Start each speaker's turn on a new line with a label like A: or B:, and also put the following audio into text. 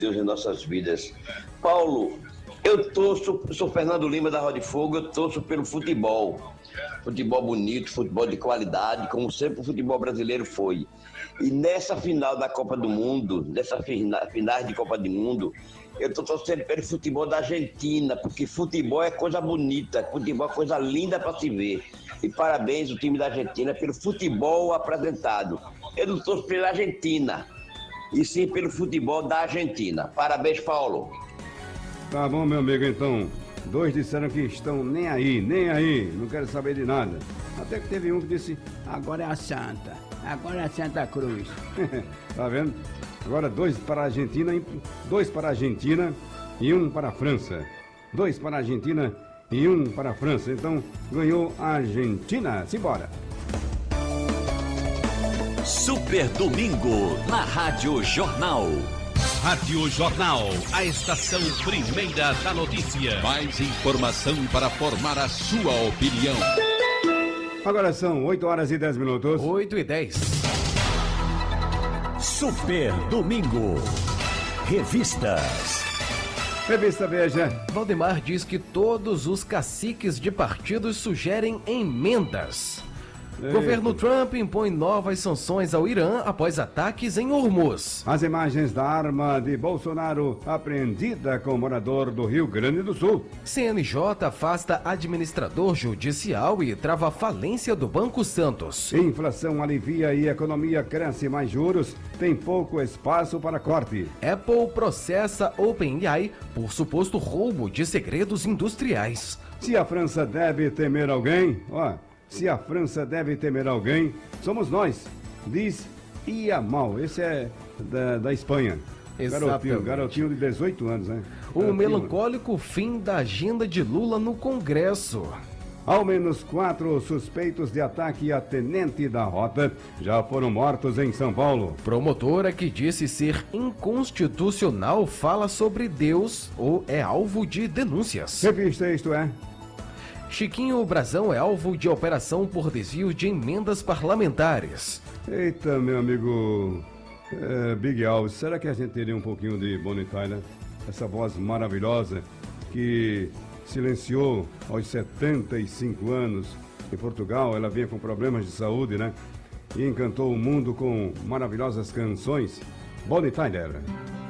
A: Deus em nossas vidas. Paulo, sou Fernando Lima da Roda de Fogo, eu torço pelo futebol. Futebol bonito, futebol de qualidade, como sempre o futebol brasileiro foi. E nessa final da Copa do Mundo, nessa final de Copa do Mundo, eu estou torcendo pelo futebol da Argentina, porque futebol é coisa bonita, futebol é coisa linda para se ver. E parabéns ao time da Argentina pelo futebol apresentado. Eu não torço pela Argentina, e sim pelo futebol da Argentina. Parabéns, Paulo.
B: Tá bom, meu amigo, então. 2 disseram que estão nem aí, não querem saber de nada. Até que teve um que disse, agora é a Santa Cruz. Tá vendo? Agora 2 para a Argentina e 1 para a França. 2 para a Argentina e 1 para a França. Então, ganhou a Argentina. Simbora.
C: Super Domingo, na Rádio Jornal.
D: Rádio Jornal, a estação primeira da notícia. Mais informação para formar a sua opinião.
B: Agora são 8 horas e 10 minutos.
E: 8h10.
C: Super Domingo. Revistas.
B: Revista Veja.
E: Valdemar diz que todos os caciques de partidos sugerem emendas. Governo Trump impõe novas sanções ao Irã após ataques em Hormuz.
B: As imagens da arma de Bolsonaro apreendida com morador do Rio Grande do Sul.
E: CNJ afasta administrador judicial e trava falência do Banco Santos.
B: Inflação alivia e economia cresce, mais juros tem pouco espaço para corte.
E: Apple processa OpenAI por suposto roubo de segredos industriais.
B: Se a França deve temer alguém, se a França deve temer alguém, somos nós, diz Iamal. Esse é da Espanha. Garotinho de 18 anos, né?
E: O melancólico fim da agenda de Lula no Congresso.
B: Ao menos 4 suspeitos de ataque a tenente da rota já foram mortos em São Paulo.
E: Promotora que disse ser inconstitucional fala sobre Deus ou é alvo de denúncias.
B: Revista Isto É.
E: Chiquinho Brazão é alvo de operação por desvio de emendas parlamentares.
B: Eita, meu amigo Big Alves, será que a gente teria um pouquinho de Bonnie Tyler? Essa voz maravilhosa que silenciou aos 75 anos em Portugal. Ela vinha com problemas de saúde, né? E encantou o mundo com maravilhosas canções. Bonnie Tyler.